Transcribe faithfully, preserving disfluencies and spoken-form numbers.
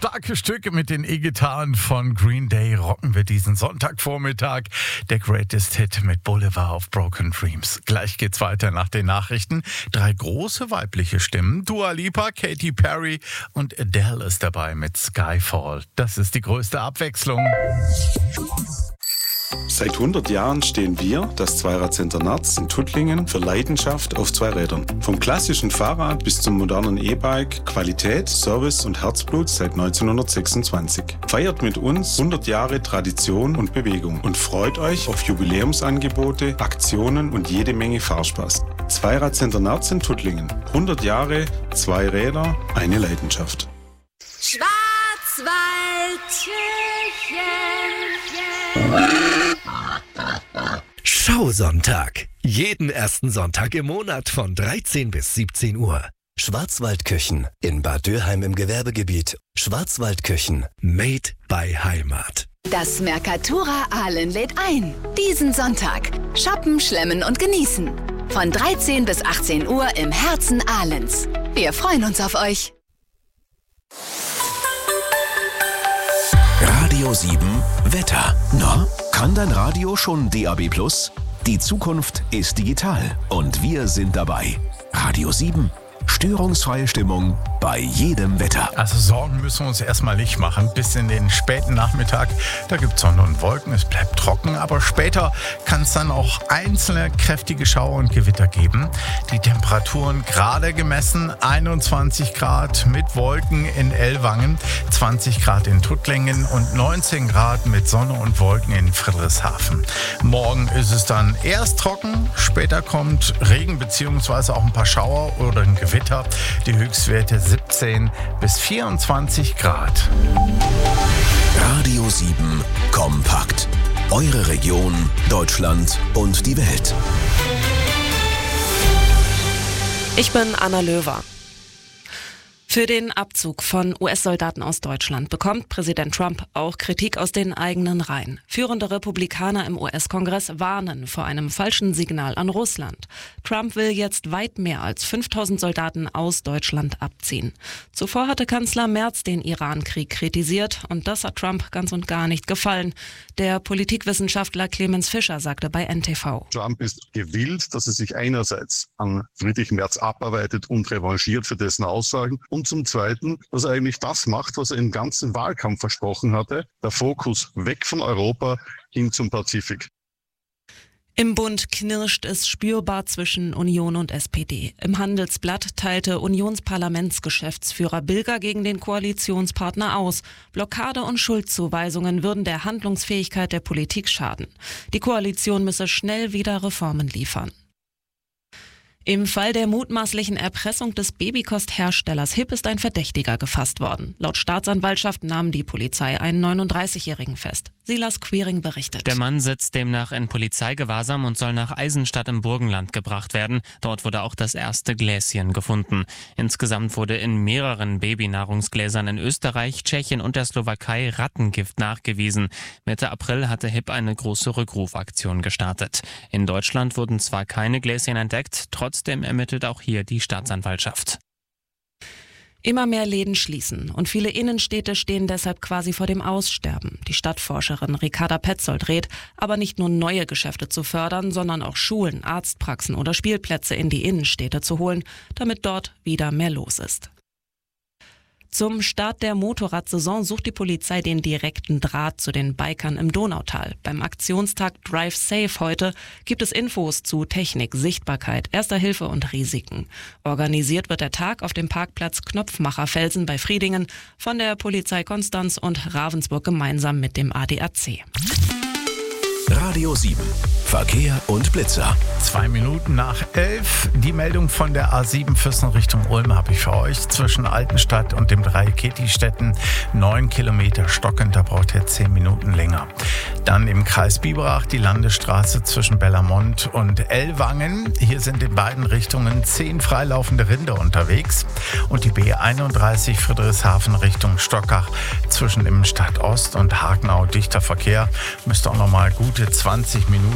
starke Stücke mit den E-Gitarren von Green Day rocken wir diesen Sonntagvormittag. Der Greatest Hit mit Boulevard of Broken Dreams. Gleich geht's weiter nach den Nachrichten. Drei große weibliche Stimmen. Dua Lipa, Katy Perry und Adele ist dabei mit Skyfall. Das ist die größte Abwechslung. Seit hundert Jahren stehen wir, das Zweirad-Center Narz in Tuttlingen, für Leidenschaft auf zwei Rädern. Vom klassischen Fahrrad bis zum modernen E-Bike, Qualität, Service und Herzblut seit neunzehnhundertsechsundzwanzig. Feiert mit uns hundert Jahre Tradition und Bewegung und freut euch auf Jubiläumsangebote, Aktionen und jede Menge Fahrspaß. Zweirad-Center Narz in Tuttlingen. hundert Jahre, zwei Räder, eine Leidenschaft. Schwarzwaldtürchen. Schausonntag. Jeden ersten Sonntag im Monat von dreizehn bis siebzehn Uhr. Schwarzwaldküchen in Bad Dürheim im Gewerbegebiet. Schwarzwaldküchen. Made by Heimat. Das Mercatura Aalen lädt ein. Diesen Sonntag. Shoppen, schlemmen und genießen. Von dreizehn bis achtzehn Uhr im Herzen Ahlens. Wir freuen uns auf euch. Radio sieben Wetter. Na, kann dein Radio schon D A B plus? Die Zukunft ist digital und wir sind dabei. Radio sieben. Störungsfreie Stimmung bei jedem Wetter. Also Sorgen müssen wir uns erstmal nicht machen. Bis in den späten Nachmittag, da gibt es Sonne und Wolken, es bleibt trocken. Aber später kann es dann auch einzelne kräftige Schauer und Gewitter geben. Die Temperaturen gerade gemessen, einundzwanzig Grad mit Wolken in Ellwangen, zwanzig Grad in Tuttlingen und neunzehn Grad mit Sonne und Wolken in Friedrichshafen. Morgen ist es dann erst trocken, später kommt Regen bzw. auch ein paar Schauer oder ein Gewitter. Gewitter, die Höchstwerte siebzehn bis vierundzwanzig Grad. Radio sieben Kompakt. Eure Region, Deutschland und die Welt. Ich bin Anna Löwer. Für den Abzug von U S-Soldaten aus Deutschland bekommt Präsident Trump auch Kritik aus den eigenen Reihen. Führende Republikaner im U S-Kongress warnen vor einem falschen Signal an Russland. Trump will jetzt weit mehr als fünftausend Soldaten aus Deutschland abziehen. Zuvor hatte Kanzler Merz den Iran-Krieg kritisiert und das hat Trump ganz und gar nicht gefallen. Der Politikwissenschaftler Clemens Fischer sagte bei N T V. Trump ist gewillt, dass er sich einerseits an Friedrich Merz abarbeitet und revanchiert für dessen Aussagen und zum Zweiten, dass er eigentlich das macht, was er im ganzen Wahlkampf versprochen hatte, der Fokus weg von Europa hin zum Pazifik. Im Bund knirscht es spürbar zwischen Union und S P D. Im Handelsblatt teilte Unionsparlamentsgeschäftsführer Bilger gegen den Koalitionspartner aus. Blockade und Schuldzuweisungen würden der Handlungsfähigkeit der Politik schaden. Die Koalition müsse schnell wieder Reformen liefern. Im Fall der mutmaßlichen Erpressung des Babykostherstellers Hip ist ein Verdächtiger gefasst worden. Laut Staatsanwaltschaft nahm die Polizei einen neununddreißigjährigen fest. Silas Quiring berichtet. Der Mann sitzt demnach in Polizeigewahrsam und soll nach Eisenstadt im Burgenland gebracht werden. Dort wurde auch das erste Gläschen gefunden. Insgesamt wurde in mehreren Babynahrungsgläsern in Österreich, Tschechien und der Slowakei Rattengift nachgewiesen. Mitte April hatte Hip eine große Rückrufaktion gestartet. In Deutschland wurden zwar keine Gläschen entdeckt, trotzdem ermittelt auch hier die Staatsanwaltschaft. Immer mehr Läden schließen und viele Innenstädte stehen deshalb quasi vor dem Aussterben. Die Stadtforscherin Ricarda Petzold rät, aber nicht nur neue Geschäfte zu fördern, sondern auch Schulen, Arztpraxen oder Spielplätze in die Innenstädte zu holen, damit dort wieder mehr los ist. Zum Start der Motorradsaison sucht die Polizei den direkten Draht zu den Bikern im Donautal. Beim Aktionstag Drive Safe heute gibt es Infos zu Technik, Sichtbarkeit, Erster Hilfe und Risiken. Organisiert wird der Tag auf dem Parkplatz Knopfmacherfelsen bei Friedingen von der Polizei Konstanz und Ravensburg gemeinsam mit dem A D A C. Radio sieben. Verkehr und Blitzer. Zwei Minuten nach elf. Die Meldung von der A sieben Füssen Richtung Ulm habe ich für euch. Zwischen Altenstadt und dem Dreieck Ketistetten neun Kilometer stockend, da braucht ihr zehn Minuten länger. Dann im Kreis Biberach die Landesstraße zwischen Bellermont und Ellwangen. Hier sind in beiden Richtungen zehn freilaufende Rinder unterwegs. Und die B einunddreißig Friedrichshafen Richtung Stockach zwischen Innenstadt Ost und Hagenau dichter Verkehr. Müsste auch noch mal gute zwanzig Minuten